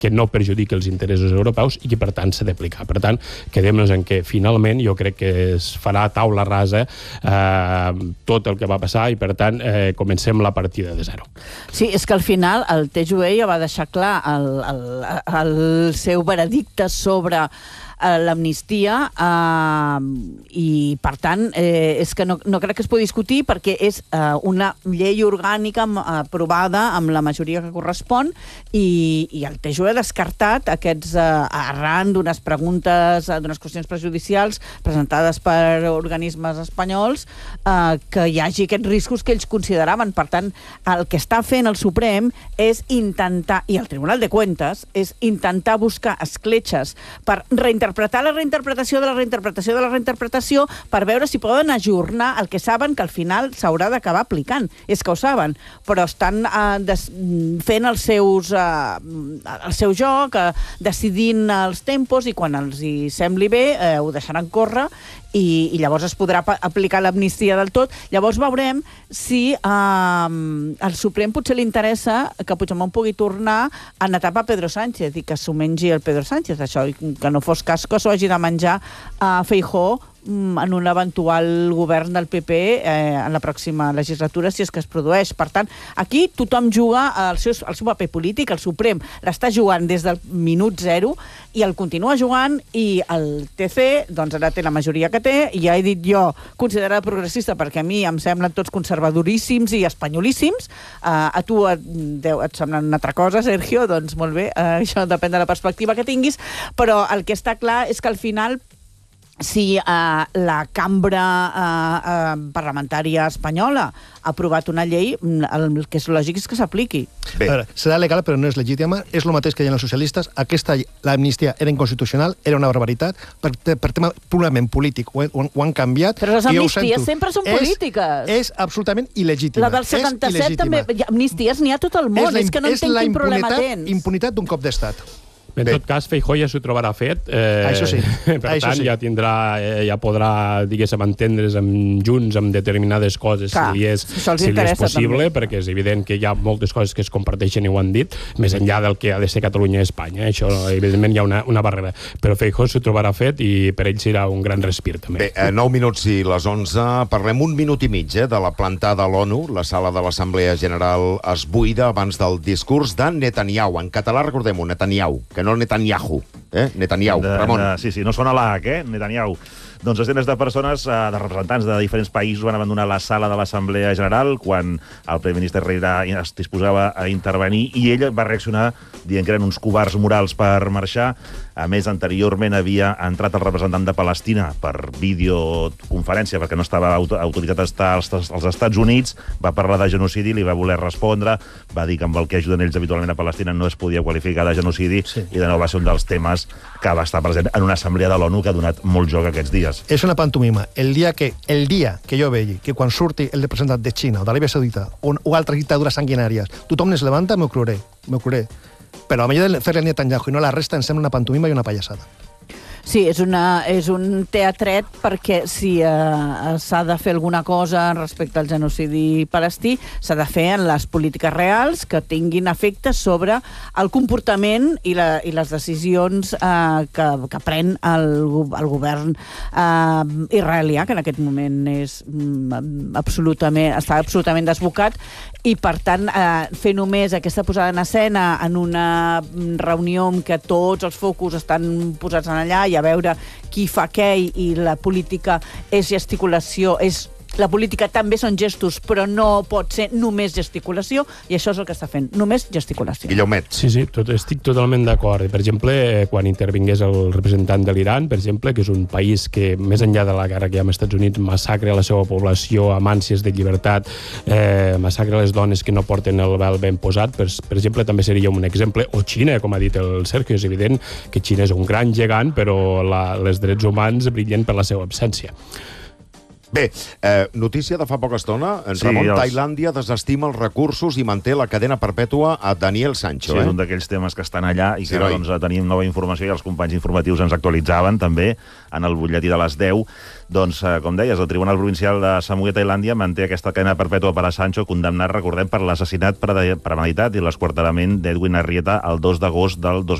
que no perjudiqui els interessos europeus i que, per tant, s'ha d'aplicar. Per tant, quedem-nos en que, finalment, jo crec que es farà taula rasa tot el que va passar i, per tant, comencem la partida de zero. Sí, és que al final el TJUE ja va deixar clar el seu veredicte sobre l'amnistia i, per tant, és que no crec que es pugui discutir perquè és una llei orgànica aprovada amb la majoria que correspon i el TJUE ha descartat aquests, arran d'unes preguntes, d'unes qüestions prejudicials presentades per organismes espanyols, que hi hagi aquests riscos que ells consideraven. Per tant, el que està fent el Suprem és intentar, i el Tribunal de Cuentas, és intentar buscar escletxes per reinterpretar la reinterpretació de la reinterpretació de la reinterpretació per veure si poden ajornar el que saben que al final s'haurà d'acabar aplicant. És que ho saben, però estan fent el seu joc, decidint els tempos i quan els hi sembli bé ho deixaran córrer i llavors es podrà aplicar l'amnistia del tot. Llavors veurem si al Suprem potser li interessa que Puigdemont pugui tornar en etapa Pedro Sánchez i que s'ho mengi el Pedro Sánchez, això, que no fos cas que s'ho hagi de menjar a Feijóo en un eventual govern del PP en la pròxima legislatura, si és que es produeix. Per tant, aquí tothom juga el seu paper polític, el Suprem l'està jugant des del minut zero i el continua jugant i el TC, doncs ara té la majoria que té, i ja he dit jo, considerada progressista, perquè a mi em semblen tots conservadoríssims i espanyolíssims. A tu et sembla una altra cosa, Sergio, doncs molt bé, això depèn de la perspectiva que tinguis, però el que està clar és que al final si la cambra parlamentària espanyola ha aprovat una llei, el que és lògic és que s'apliqui. Serà legal però no és legítima, és el mateix que hi ha els socialistes. L'amnistia era inconstitucional, era una barbaritat, per tema purament polític ho han canviat. Però les amnisties sempre són polítiques. És absolutament il·legítima. La del 77 també, amnisties n'hi ha tot el món, és que no entenc quin problema tens. És la impunitat d'un cop d'estat. En tot cas, Feijóo ja s'ho trobarà fet. Això sí. Per tant, ja podrà, diguéssim, entendre's amb Junts amb determinades coses, si li és possible, perquè és evident que hi ha moltes coses que es comparteixen i ho han dit, més enllà del que ha de ser Catalunya i Espanya. Això, evidentment, hi ha una barrera. Però Feijóo s'ho trobarà fet i per ell serà un gran respir, també. Bé, 9 minuts i les 11. Parlem un minut i mig de la plantada de l'ONU. La sala de l'Assemblea General es buida abans del discurs de Netanyahu. En català, recordem-ho, Netanyahu, que no Netanyahu, Netanyahu, Ramon. Sí, no sona la H, Netanyahu. Doncs desenes de persones, de representants de diferents països van abandonar la sala de l'Assemblea General quan el primer ministre Reira es disposava a intervenir i ell va reaccionar dient que eren uns covards morals per marxar. A més, anteriorment havia entrat el representant de Palestina per videoconferència perquè no estava autoritzat a estar als Estats Units, va parlar de genocidi, li va voler respondre, va dir que amb el que ajuden ells habitualment a Palestina no es podia qualificar de genocidi i de nou va ser un dels temes que va estar present en una assemblea de l'ONU que ha donat molt joc aquests dies. És una pantomima. El dia que jo vegi que quan surti el representant de Xina o d'Aràbia Saudita o altres dictadures sanguinàries, tothom es levanta, m'ho creuré. Però a millor de fer-li a Netanyahu i no la resta em sembla una pantomima i una pallassada. Sí, és un teatret perquè si s'ha de fer alguna cosa respecte al genocidi palestí, s'ha de fer en les polítiques reals que tinguin efectes sobre el comportament i les decisions que pren el govern israelià, que en aquest moment està absolutament desbocat, i per tant fer només aquesta posada en escena en una reunió en què tots els focus estan posats en allà i a veure qui fa què i la política és gesticulació, la política també són gestos, però no pot ser només gesticulació, i això és el que està fent, només gesticulació. Guillaumet. Sí, estic totalment d'acord. Per exemple, quan intervingués el representant de l'Iran, per exemple, que és un país que, més enllà de la guerra que hi ha als Estats Units, massacra la seva població amb ànsies de llibertat, massacra les dones que no porten el vel ben posat, per exemple, també seria un exemple. O Xina, com ha dit el Sergio, és evident que Xina és un gran gegant, però els drets humans brillen per la seva absència. Bé, notícia de fa poca estona. Sí, Ramon, Tailàndia desestima els recursos i manté la cadena perpètua a Daniel Sancho. Sí, és un d'aquells temes que estan allà i que ara doncs, tenim nova informació i els companys informatius ens actualitzaven també en el butlletí de les 10. Doncs, com deies, el Tribunal Provincial de Samui a Tailàndia manté aquesta cadena perpètua per a Sancho, condemnat, recordem, per l'assassinat premeditat i l'esquarterament d'Edwin Arrieta el 2 d'agost del 2000.